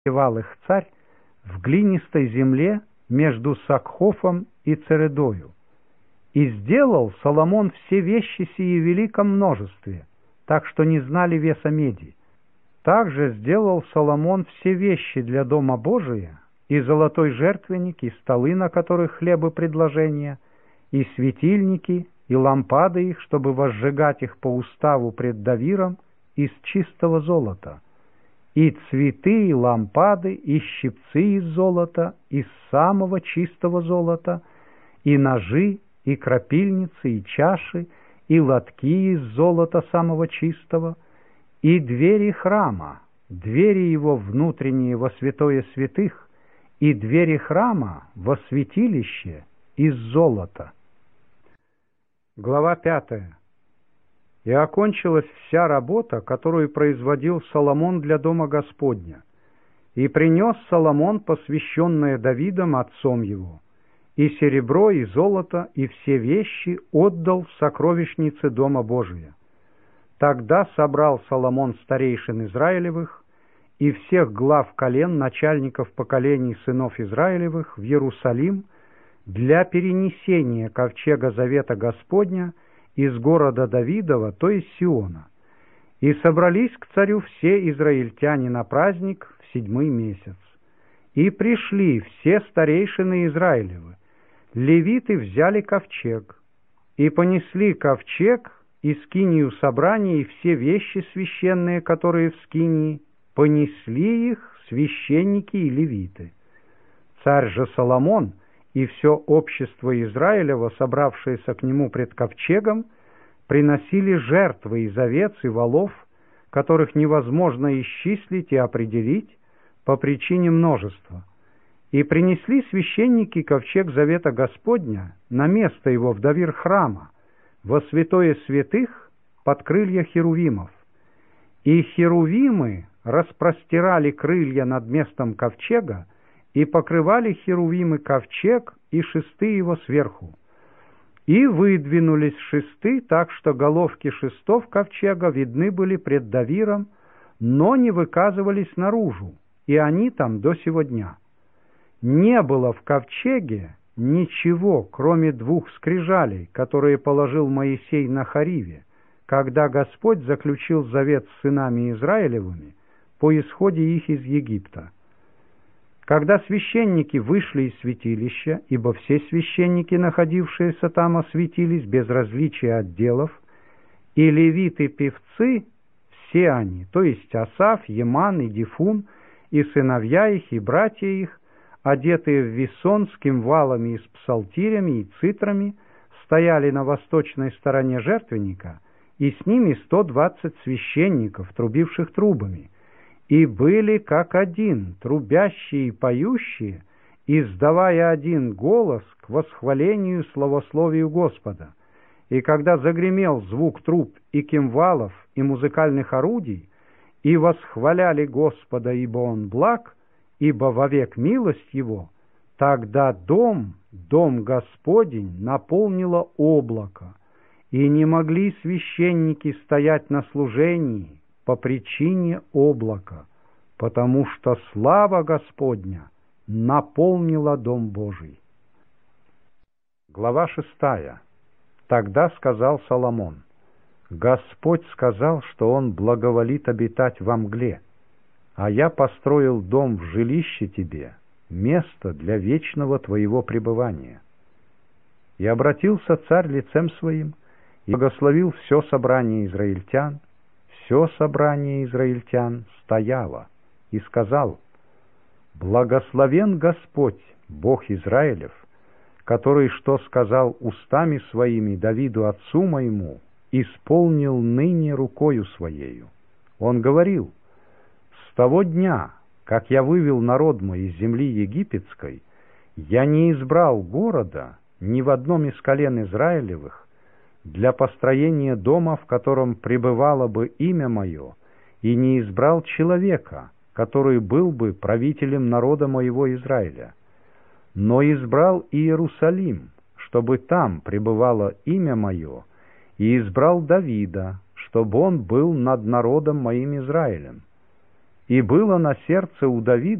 засевал их царь в глинистой земле между Сакхофом и Цередою. И сделал Соломон все вещи сии в великом множестве, так что не знали веса меди. Также сделал Соломон все вещи для Дома Божия, и золотой жертвенник, и столы, на которых хлебы предложения, и светильники, и лампады их, чтобы возжигать их по уставу пред Давиром, из чистого золота, и цветы, и лампады, и щипцы из золота, из самого чистого золота, и ножи, и крапильницы, и чаши, и лотки из золота самого чистого, и двери храма, двери его внутренние во святое святых, и двери храма во святилище из золота. Глава 5. И окончилась вся работа, которую производил Соломон для Дома Господня. И принес Соломон посвященное Давидом отцом его, и серебро, и золото, и все вещи отдал в сокровищнице Дома Божия. Тогда собрал Соломон старейшин Израилевых и всех глав колен, начальников поколений сынов Израилевых в Иерусалим для перенесения ковчега Завета Господня из города Давидова, то есть Сиона. И собрались к царю все израильтяне на праздник в 7-й месяц. И пришли все старейшины Израилевы. Левиты взяли ковчег, и понесли ковчег и скинию собрания, и все вещи священные, которые в скинии, понесли их священники и левиты. Царь же Соломон и все общество Израилева, собравшееся к нему пред ковчегом, приносили жертвы из овец и волов, которых невозможно исчислить и определить по причине множества. И принесли священники ковчег Завета Господня на место его в Давир храма, во святое святых под крылья херувимов. И херувимы распростирали крылья над местом ковчега, и покрывали херувимы ковчег и шесты его сверху. И выдвинулись шесты, так что головки шестов ковчега видны были пред Давиром, но не выказывались наружу, и они там до сего дня. Не было в ковчеге ничего, кроме 2 скрижалей, которые положил Моисей на Хориве, когда Господь заключил завет с сынами Израилевыми по исходе их из Египта. Когда священники вышли из святилища, ибо все священники, находившиеся там, осветились без различия отделов, и левиты-певцы, все они, то есть Асаф, Еман и Дифун, и сыновья их, и братья их, одетые в весон с кимвалами и с псалтирями и цитрами, стояли на восточной стороне жертвенника, и с ними 120 священников, трубивших трубами, и были как один, трубящие и поющие, издавая один голос к восхвалению славословию Господа. И когда загремел звук труб и кимвалов и музыкальных орудий, и восхваляли Господа, ибо Он благ, ибо вовек милость Его, тогда дом Господень наполнило облако, и не могли священники стоять на служении по причине облака, потому что слава Господня наполнила Дом Божий. Глава 6. Тогда сказал Соломон: Господь сказал, что Он благоволит обитать во мгле, а я построил дом в жилище тебе, место для вечного твоего пребывания. И обратился царь лицем своим и благословил все собрание израильтян. Все собрание израильтян стояло, и сказал: Благословен Господь, Бог Израилев, который, что сказал устами своими Давиду отцу моему, исполнил ныне рукою своею. Он говорил: с того дня, как я вывел народ мой из земли египетской, я не избрал города ни в одном из колен Израилевых для построения дома, в котором пребывало бы имя мое, и не избрал человека, который был бы правителем народа моего Израиля, но избрал Иерусалим, чтобы там пребывало имя мое, и избрал Давида, чтобы он был над народом моим Израилем. И было на сердце у Давида